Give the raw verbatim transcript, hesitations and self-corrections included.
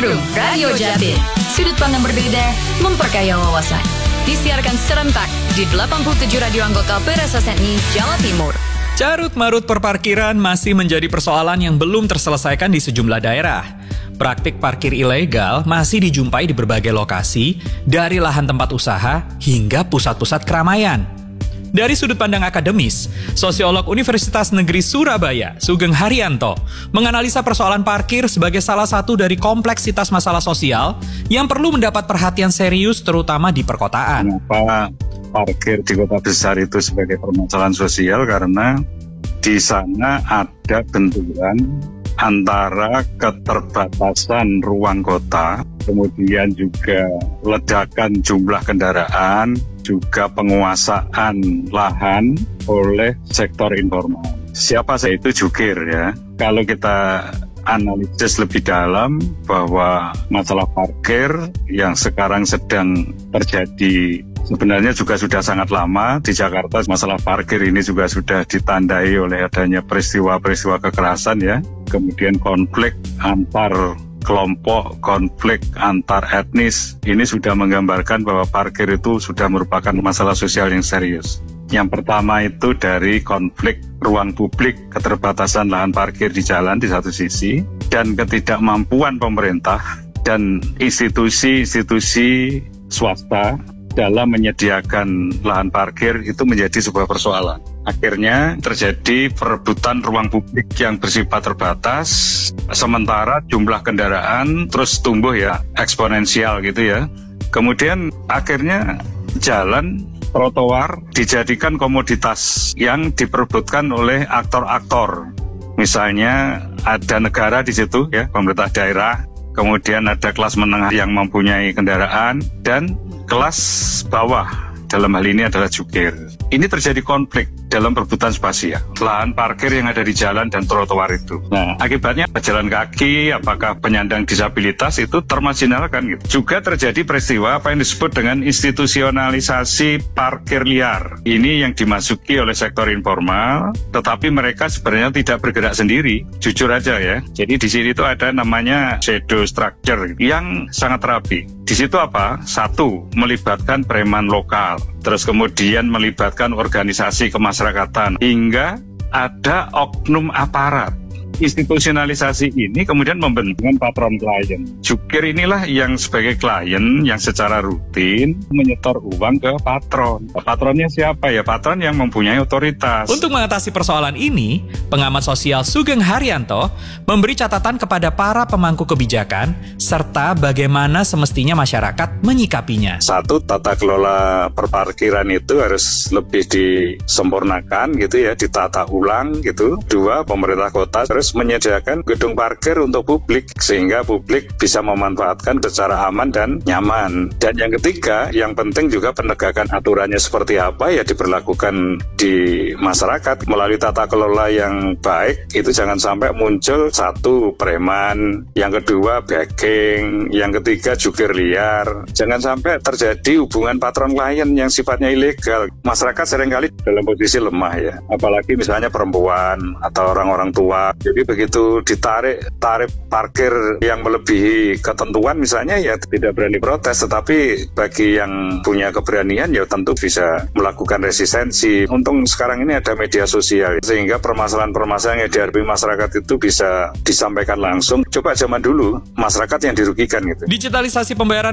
Setrum Radio Jatim. Sudut pandang berbeda memperkaya wawasan. Disiarkan serentak di delapan puluh tujuh radio anggota P R S S N I Jawa Timur. Carut-marut perparkiran masih menjadi persoalan yang belum terselesaikan di sejumlah daerah. Praktik parkir ilegal masih dijumpai di berbagai lokasi, dari lahan tempat usaha hingga pusat-pusat keramaian. Dari sudut pandang akademis, sosiolog Universitas Negeri Surabaya, Sugeng Haryanto, menganalisa persoalan parkir sebagai salah satu dari kompleksitas masalah sosial yang perlu mendapat perhatian serius terutama di perkotaan. Kenapa parkir di kota besar itu sebagai permasalahan sosial? Karena di sana ada benturan antara keterbatasan ruang kota, kemudian juga ledakan jumlah kendaraan, juga penguasaan lahan oleh sektor informal. Siapa saya itu jukir ya. Kalau kita analisis lebih dalam bahwa masalah parkir yang sekarang sedang terjadi sebenarnya juga sudah sangat lama di Jakarta. Masalah parkir ini juga sudah ditandai oleh adanya peristiwa-peristiwa kekerasan ya. Kemudian konflik antar kelompok, konflik antar etnis. Ini sudah menggambarkan bahwa parkir itu sudah merupakan masalah sosial yang serius. Yang pertama itu dari konflik ruang publik, keterbatasan lahan parkir di jalan di satu sisi, dan ketidakmampuan pemerintah dan institusi-institusi swasta dalam menyediakan lahan parkir itu menjadi sebuah persoalan. Akhirnya terjadi perebutan ruang publik yang bersifat terbatas, sementara jumlah kendaraan terus tumbuh ya, eksponensial gitu ya. Kemudian akhirnya jalan, trotoar dijadikan komoditas yang diperebutkan oleh aktor-aktor. Misalnya ada negara di situ ya, pemerintah daerah, kemudian ada kelas menengah yang mempunyai kendaraan, dan kelas bawah, dalam hal ini adalah jukir. Ini terjadi konflik dalam perebutan spasi ya, lahan parkir yang ada di jalan dan trotoar itu. Nah, akibatnya pejalan kaki, apakah penyandang disabilitas itu termarginalkan gitu. Juga terjadi peristiwa apa yang disebut dengan institusionalisasi parkir liar. Ini yang dimasuki oleh sektor informal, tetapi mereka sebenarnya tidak bergerak sendiri. Jujur aja ya. Jadi di sini itu ada namanya shadow structure yang sangat rapi. Di situ apa? Satu, melibatkan preman lokal. Terus kemudian melibatkan organisasi kemasyarakatan, hingga ada oknum aparat. Institusionalisasi ini kemudian membentuk patron klien. Jukir inilah yang sebagai klien yang secara rutin menyetor uang ke patron. Patronnya siapa ya? Patron yang mempunyai otoritas. Untuk mengatasi persoalan ini, pengamat sosial Sugeng Haryanto memberi catatan kepada para pemangku kebijakan serta bagaimana semestinya masyarakat menyikapinya. Satu, tata kelola perparkiran itu harus lebih disempurnakan gitu ya, ditata ulang gitu. Dua, pemerintah kota terus menyediakan gedung parkir untuk publik sehingga publik bisa memanfaatkan secara aman dan nyaman. Dan yang ketiga, yang penting juga penegakan aturannya seperti apa ya diberlakukan di masyarakat melalui tata kelola yang baik. Itu jangan sampai muncul satu preman, yang kedua backing, yang ketiga jukir liar. Jangan sampai terjadi hubungan patron klien yang sifatnya ilegal. Masyarakat seringkali dalam posisi lemah ya, apalagi misalnya perempuan atau orang-orang tua. Jadi begitu ditarik tarif parkir yang melebihi ketentuan misalnya ya tidak berani protes, tetapi bagi yang punya keberanian ya tentu bisa melakukan resistensi. Untung sekarang ini ada media sosial sehingga permasalahan-permasalahan yang dihadapi masyarakat itu bisa disampaikan langsung. Coba zaman dulu masyarakat yang dirugikan gitu. Digitalisasi pembayaran